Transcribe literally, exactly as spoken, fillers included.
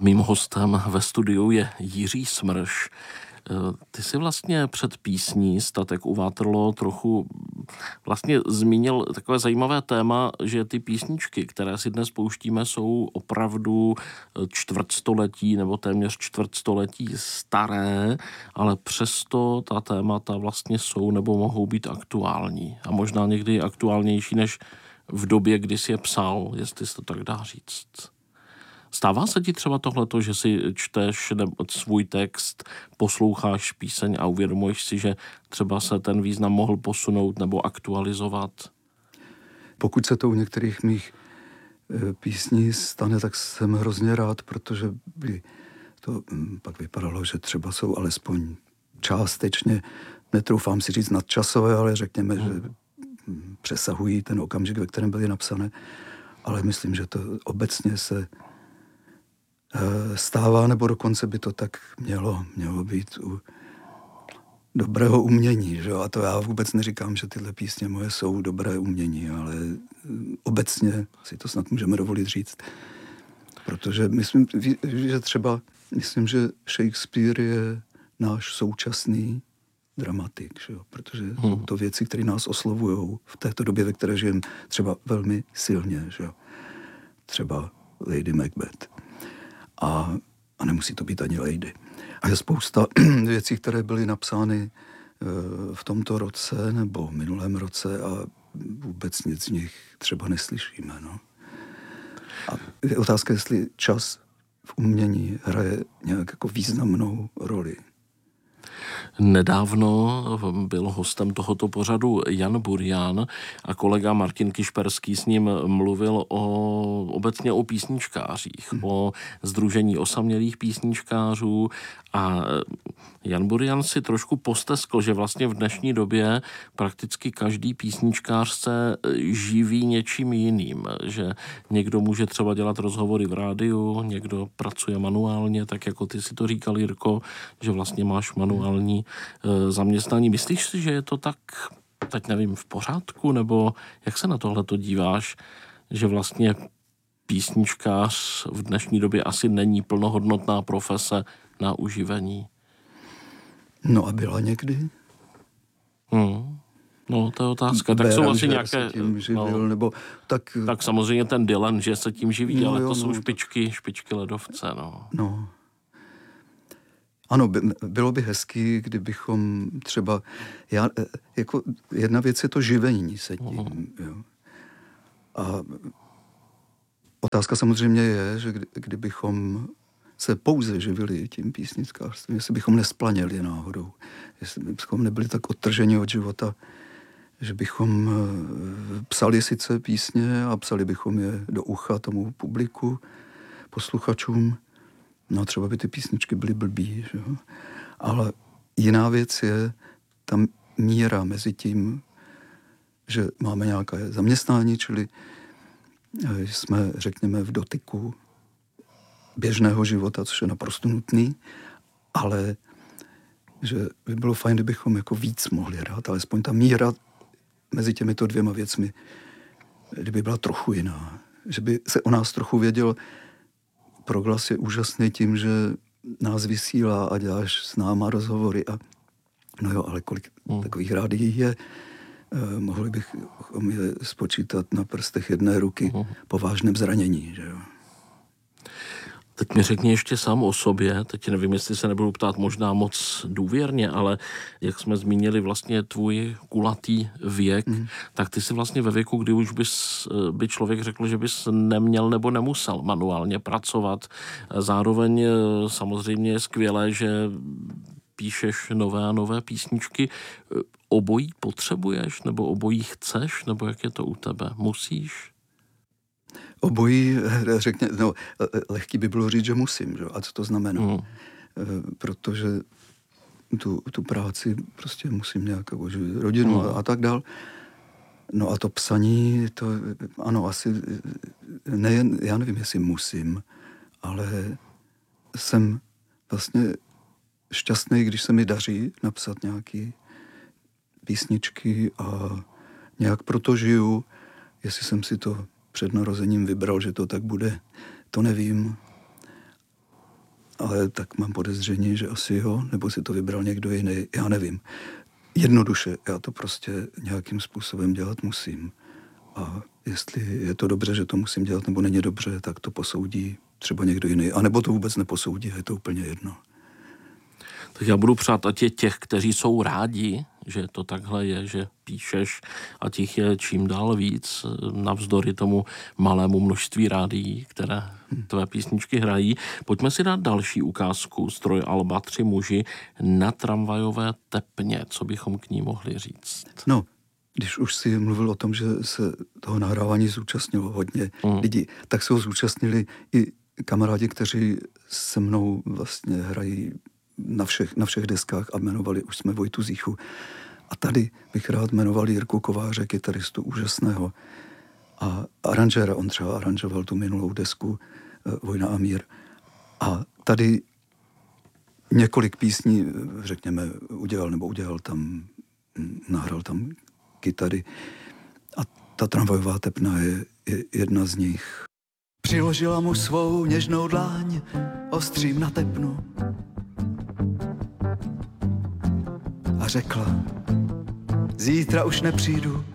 Mým hostem ve studiu je Jiří Smrš. Ty jsi vlastně před písní Statek u Waterloo trochu vlastně zmínil takové zajímavé téma, že ty písničky, které si dnes pouštíme, jsou opravdu čtvrtstoletí nebo téměř čtvrtstoletí staré, ale přesto ta témata vlastně jsou nebo mohou být aktuální. A možná někdy aktuálnější než v době, kdy jsi je psal, jestli se to tak dá říct. Stává se ti třeba tohleto, že si čteš svůj text, posloucháš píseň a uvědomuješ si, že třeba se ten význam mohl posunout nebo aktualizovat? Pokud se to u některých mých písní stane, tak jsem hrozně rád, protože by to pak vypadalo, že třeba jsou alespoň částečně, netroufám si říct nadčasové, ale řekněme, hmm. že přesahují ten okamžik, ve kterém byly napsané. Ale myslím, že to obecně se stává, nebo dokonce by to tak mělo, mělo být u dobrého umění. Že? A to já vůbec neříkám, že tyhle písně moje jsou dobré umění, ale obecně si to snad můžeme dovolit říct. Protože myslím, že třeba, myslím, že Shakespeare je náš současný dramatik, že? Protože hmm. jsou to věci, které nás oslovují v této době, ve které žijeme, třeba velmi silně. Že? Třeba Lady Macbeth. A, a nemusí to být ani lady. A je spousta věcí, které byly napsány e, v tomto roce nebo v minulém roce a vůbec nic z nich třeba neslyšíme. No. A je otázka, jestli čas v umění hraje nějak jako významnou roli. Nedávno byl hostem tohoto pořadu Jan Burian a kolega Martin Kišperský s ním mluvil o, obecně o písničkářích, hmm. o sdružení osamělých písničkářů a Jan Burian si trošku posteskl, že vlastně v dnešní době prakticky každý písničkář se živí něčím jiným, že někdo může třeba dělat rozhovory v rádiu, někdo pracuje manuálně, tak jako ty si to říkal, Jirko, že vlastně máš manuální zaměstnání. Myslíš si, že je to tak, teď nevím, v pořádku, nebo jak se na tohle to díváš, že vlastně písničkář v dnešní době asi není plnohodnotná profese na uživení? No a byla někdy? Hmm. No, to je otázka. Tak Béran, jsou asi nějaké... Tím živil, no, nebo tak... tak samozřejmě ten Dylan, že se tím živí, no, ale jo, to jsou no, špičky, špičky ledovce, no. No. Ano, by, bylo by hezký, kdybychom třeba... Já, jako jedna věc je to živení se tím. Uh-huh. Jo. A otázka samozřejmě je, že kdy, kdybychom se pouze živili tím písnickářstvím, jestli bychom nesplaněli náhodou, jestli bychom nebyli tak odtrženi od života, že bychom psali sice písně a psali bychom je do ucha tomu publiku, posluchačům. No třeba by ty písničky byly blbý, že jo? Ale jiná věc je ta míra mezi tím, že máme nějaké zaměstnání, čili jsme, řekněme, v dotyku běžného života, což je naprosto nutný, ale že by bylo fajn, kdybychom jako víc mohli hrát, alespoň ta míra mezi těmito dvěma věcmi, kdyby byla trochu jiná. Že by se o nás trochu věděl. Proglas je úžasný tím, že nás vysílá a děláš s náma rozhovory a no jo, ale kolik mm. takových rádií je, eh, mohli bychom je spočítat na prstech jedné ruky mm. po vážném zranění, že jo. Teď mi řekni ještě sám o sobě, teď nevím, jestli se nebudu ptát možná moc důvěrně, ale jak jsme zmínili vlastně tvůj kulatý věk, mm. tak ty jsi vlastně ve věku, kdy už bys, by člověk řekl, že bys neměl nebo nemusel manuálně pracovat. Zároveň samozřejmě je skvělé, že píšeš nové a nové písničky. Obojí potřebuješ, nebo obojí chceš, nebo jak je to u tebe? Musíš? Obojí, řekně, no, lehký by bylo říct, že musím, že? A co to znamená? Mm. Protože tu, tu práci prostě musím nějak uživit rodinu mm. a, a tak dál. No a to psaní, to ano, asi nejen, já nevím, jestli musím, ale jsem vlastně šťastný, když se mi daří napsat nějaký písničky a nějak proto žiju. Jestli jsem si to před narozením vybral, že to tak bude, to nevím. ale tak mám podezření, že asi jo, nebo si to vybral někdo jiný, já nevím. Jednoduše, já to prostě nějakým způsobem dělat musím. A jestli je to dobře, že to musím dělat, nebo není dobře, tak to posoudí třeba někdo jiný. A nebo to vůbec neposoudí, je to úplně jedno. Tak já budu přát, ať je těch, kteří jsou rádi, že to takhle je, že píšeš, a těch je čím dál víc, navzdory tomu malému množství rádií, které tvé písničky hrají. Pojďme si dát další ukázku z troj-alba Tři muži na tramvajové tepně. Co bychom k ní mohli říct? No, když už si mluvil o tom, že se toho nahrávání zúčastnilo hodně mm. lidí, tak se ho zúčastnili i kamarádi, kteří se mnou vlastně hrají na všech, na všech deskách a jmenovali už jsme Vojtu Zíchu. A tady bych rád jmenoval Jirku Kováře, kytaristu úžasného. A aranžéra, on třeba aranžoval tu minulou desku Vojna a mír. A tady několik písní, řekněme, udělal nebo udělal tam, nahrál tam kytary. A ta tramvajová tepna je, je jedna z nich. Přiložila mu svou něžnou dláň ostřím na tepnu a řekla, zítra už nepřijdu,